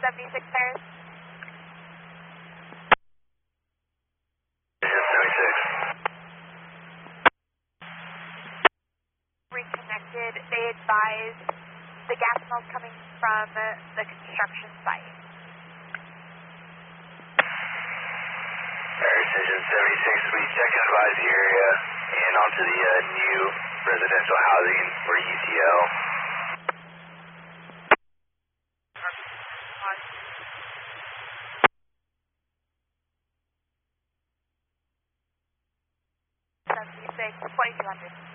76 Paris. Reconnected. They advise the gas smells coming from the construction site. Precision 76, we check and advise the area and onto the new residential housing for UTL. Six 2200.